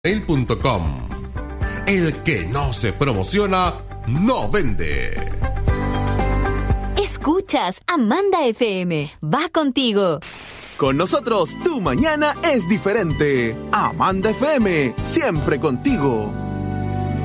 mail.com. El que no se promociona, no vende. Escuchas Amanda FM. Va contigo. Con nosotros, tu mañana es diferente. Amanda FM, siempre contigo.